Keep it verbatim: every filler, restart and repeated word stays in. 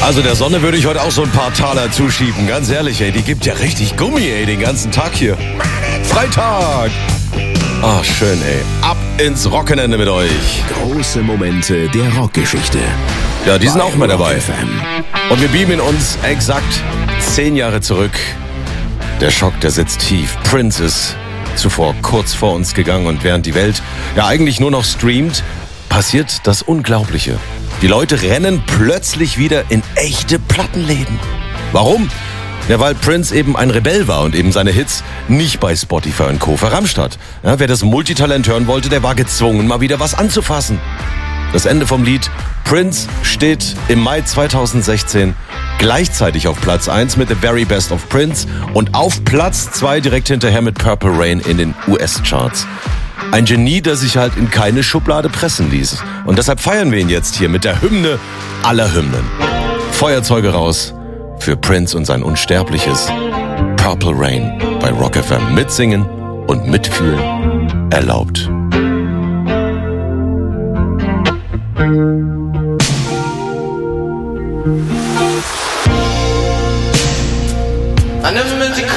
Also der Sonne würde ich heute auch so ein paar Taler zuschieben. Ganz ehrlich, ey, die gibt ja richtig Gummi, ey, den ganzen Tag hier. Freitag! Ach, schön, ey. Ab ins Rockenende mit euch. Große Momente der Rockgeschichte. Ja, die sind auch mal dabei. Rock F M. Und wir beamen uns exakt zehn Jahre zurück. Der Schock, der sitzt tief. Prince ist zuvor kurz vor uns gegangen und während die Welt ja eigentlich nur noch streamt, passiert das Unglaubliche. Die Leute rennen plötzlich wieder in echte Plattenläden. Warum? Ja, weil Prince eben ein Rebell war und eben seine Hits nicht bei Spotify und Co. verramscht hat. Ja, wer das Multitalent hören wollte, der war gezwungen, mal wieder was anzufassen. Das Ende vom Lied: Prince steht im Mai zweitausendsechzehn gleichzeitig auf Platz eins mit The Very Best of Prince und auf Platz zwei direkt hinterher mit Purple Rain in den U S-Charts. Ein Genie, der sich halt in keine Schublade pressen ließ. Und deshalb feiern wir ihn jetzt hier mit der Hymne aller Hymnen. Feuerzeuge raus für Prince und sein unsterbliches Purple Rain bei Rock F M. Mitsingen und mitfühlen erlaubt. I never meant to